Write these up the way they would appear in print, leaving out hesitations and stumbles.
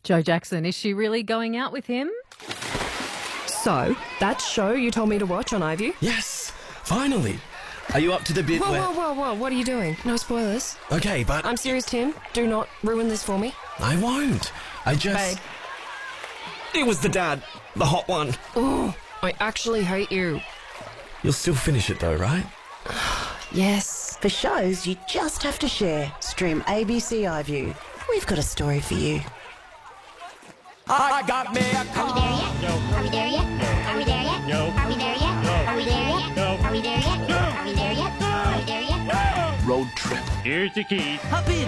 Joe Jackson, is she really going out with him? So, that show you told me to watch on iView? Yes, finally. Are you up to the bit where... Whoa, what are you doing? No spoilers. Okay, but... I'm serious, Tim. Do not ruin this for me. I won't. I just... Babe. It was the dad. The hot one. Oh, I actually hate you. You'll still finish it though, right? Yes. For shows you just have to share, stream ABC iView. We've got a story for you. I got me a car. Are we there yet? Are we there yet? No. Are we there yet? Are we there yet? No. Are we there yet? No. Are we there yet? Are we there yet? Road trip. Here's the keys. Hop in.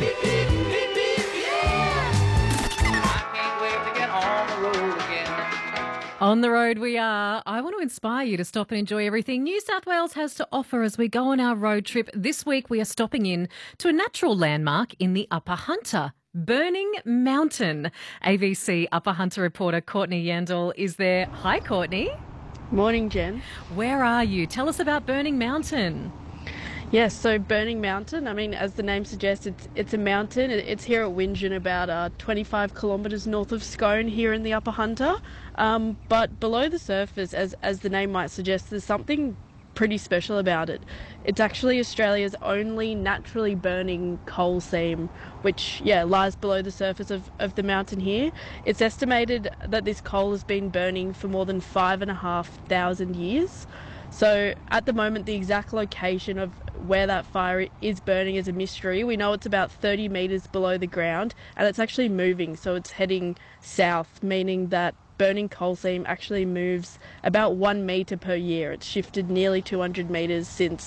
On the road we are. I want to inspire you to stop and enjoy everything New South Wales has to offer as we go on our road trip. This week we are stopping in to a natural landmark in the Upper Hunter, Burning Mountain. AVC Upper Hunter reporter Courtney Yandel is there. Hi, Courtney. Morning, Jen. Where are you? Tell us about Burning Mountain. Yes, so Burning Mountain, I mean, as the name suggests, it's a mountain. It's here at Windgen, about 25 kilometres north of Scone here in the Upper Hunter. But below the surface, as the name might suggest, there's something pretty special about it. It's actually Australia's only naturally burning coal seam, which, lies below the surface of the mountain here. It's estimated that this coal has been burning for more than 5,500 years. So at the moment, the exact location of where that fire is burning is a mystery. We know it's about 30 metres below the ground, and it's actually moving, so it's heading south, meaning that burning coal seam actually moves about 1 metre per year. It's shifted nearly 200 metres since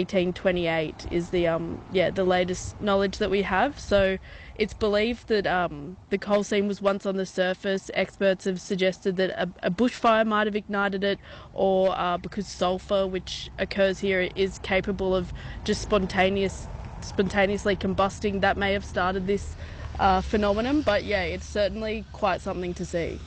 1828 is the latest knowledge that we have. So it's believed that the coal seam was once on the surface. Experts have suggested that a bushfire might have ignited it, or because sulphur, which occurs here, is capable of just spontaneously combusting, that may have started this phenomenon. But it's certainly quite something to see.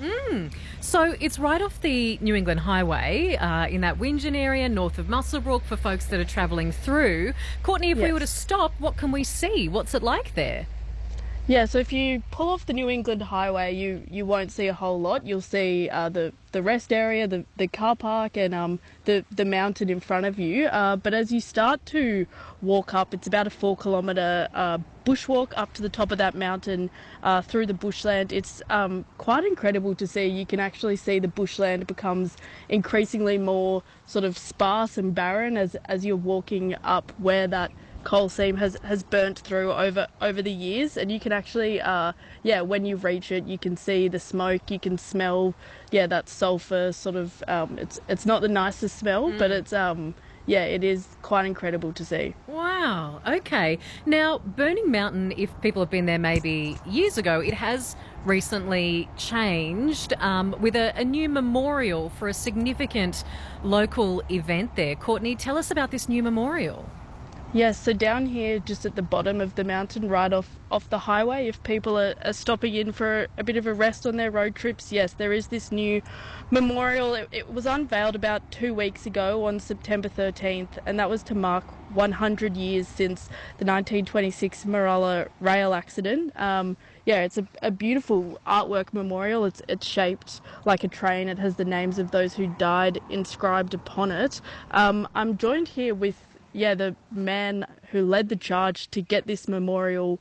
So it's right off the New England Highway in that Windgen area north of Muswellbrook for folks that are travelling through. Courtney, if we were to stop, what can we see? What's it like there? Yeah, so if you pull off the New England Highway, you won't see a whole lot. You'll see the rest area, the car park, and the mountain in front of you. But as you start to walk up, it's about a 4 kilometre bushwalk up to the top of that mountain through the bushland. It's quite incredible to see. You can actually see the bushland becomes increasingly more sort of sparse and barren as you're walking up where that coal seam has burnt through over the years, and you can actually when you reach it, you can see the smoke, you can smell that sulphur sort of it's not the nicest smell, but it's it is quite incredible to see. Wow, okay. Now, Burning Mountain, if people have been there maybe years ago, it has recently changed with a new memorial for a significant local event there. Courtney, tell us about this new memorial. Yes, so down here, just at the bottom of the mountain, right off the highway, if people are stopping in for a bit of a rest on their road trips, yes, there is this new memorial. It was unveiled about 2 weeks ago on September 13th, and that was to mark 100 years since the 1926 Marolla rail accident. It's a beautiful artwork memorial. It's shaped like a train. It has the names of those who died inscribed upon it. I'm joined here with the man who led the charge to get this memorial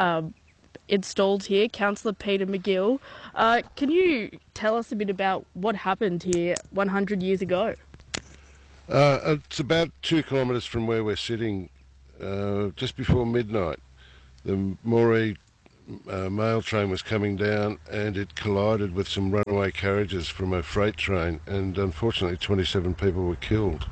installed here, Councillor Peter McGill. Can you tell us a bit about what happened here 100 years ago? It's about 2 kilometres from where we're sitting. Just before midnight, the Moree mail train was coming down, and it collided with some runaway carriages from a freight train, and unfortunately 27 people were killed.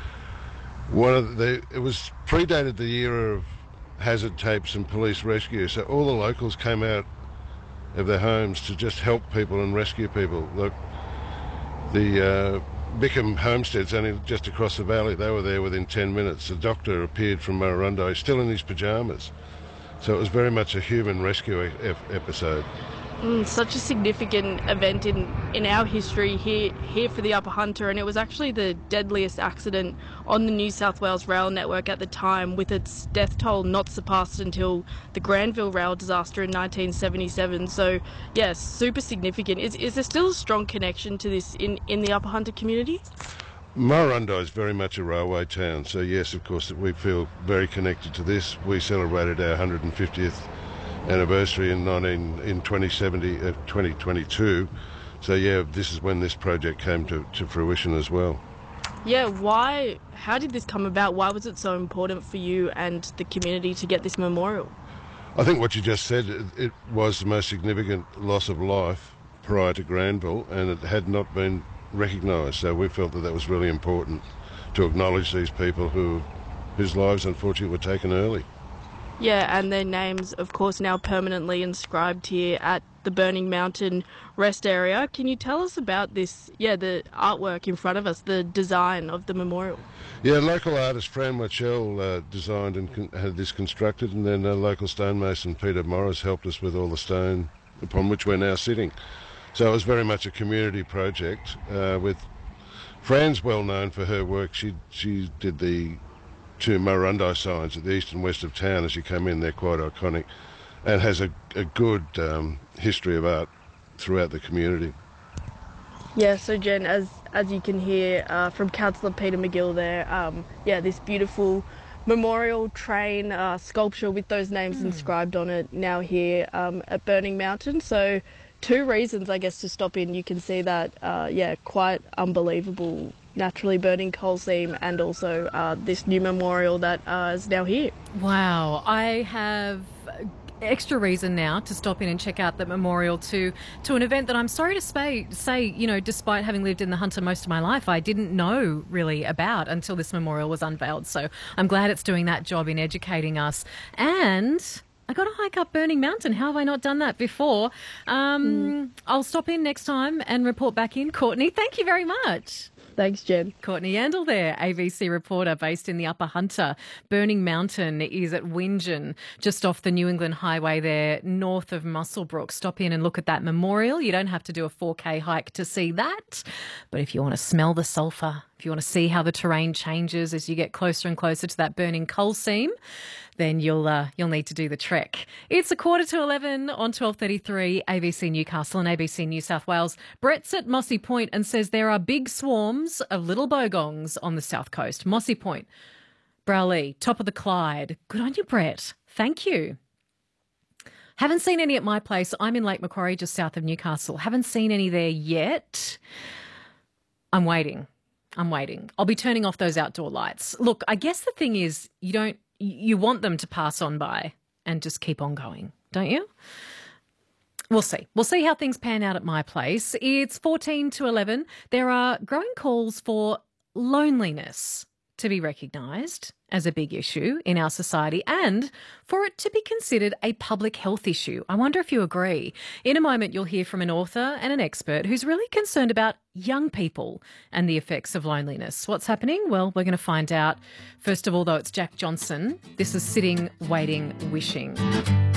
It was predated the era of hazard tapes and police rescue, so all the locals came out of their homes to just help people and rescue people. Look, the Bickham homestead's only just across the valley. They were there within 10 minutes. The doctor appeared from Murrurundi, still in his pyjamas. So it was very much a human rescue episode. Such a significant event in our history here for the Upper Hunter, and it was actually the deadliest accident on the New South Wales rail network at the time, with its death toll not surpassed until the Granville rail disaster in 1977. So, yes, super significant. Is there still a strong connection to this in the Upper Hunter community? Murrurundi is very much a railway town, so yes, of course, we feel very connected to this. We celebrated our 150th anniversary in 2022. So yeah, this is when this project came to fruition as well. Yeah, how did this come about? Why was it so important for you and the community to get this memorial? I think what you just said, it was the most significant loss of life prior to Granville, and it had not been recognised. So we felt that was really important to acknowledge these people whose lives unfortunately were taken early. Yeah, and their names, of course, now permanently inscribed here at the Burning Mountain rest area. Can you tell us about this, the artwork in front of us, the design of the memorial? Yeah, local artist Fran Marchell designed and had this constructed, and then local stonemason Peter Morris helped us with all the stone upon which we're now sitting. So it was very much a community project. With Fran's well known for her work. She did the two Murrurundi signs at the east and west of town as you come in. They're quite iconic, and has a good history of art throughout the community. Yeah, so Jen, as you can hear from Councillor Peter McGill there, this beautiful memorial train sculpture with those names inscribed on it now here at Burning Mountain. So 2 reasons, I guess, to stop in. You can see that, quite unbelievable naturally burning coal seam, and also this new memorial that is now here. Wow, I have extra reason now to stop in and check out the memorial to an event that I'm sorry to say, despite having lived in the Hunter most of my life, I didn't know really about until this memorial was unveiled. So I'm glad it's doing that job in educating us. And I got to hike up Burning Mountain. How have I not done that before? I'll stop in next time and report back in. Courtney, thank you very much. Thanks, Jen. Courtney Yandel there, ABC reporter based in the Upper Hunter. Burning Mountain is at Wingen, just off the New England Highway there, north of Muswellbrook. Stop in and look at that memorial. You don't have to do a 4K hike to see that. But if you want to smell the sulphur, if you want to see how the terrain changes as you get closer and closer to that burning coal seam, then you'll need to do the trek. It's 11:15 on 12:33 ABC Newcastle and ABC New South Wales. Brett's at Mossy Point and says there are big swarms of little bogongs on the south coast. Mossy Point, Browley, top of the Clyde. Good on you, Brett. Thank you. Haven't seen any at my place. I'm in Lake Macquarie, just south of Newcastle. Haven't seen any there yet. I'm waiting. I'll be turning off those outdoor lights. Look, I guess the thing is you want them to pass on by and just keep on going, don't you? We'll see. We'll see how things pan out at my place. It's 11:14. There are growing calls for loneliness to be recognised as a big issue in our society and for it to be considered a public health issue. I wonder if you agree. In a moment, you'll hear from an author and an expert who's really concerned about young people and the effects of loneliness. What's happening? Well, we're going to find out. First of all, though, it's Jack Johnson. This is Sitting, Waiting, Wishing.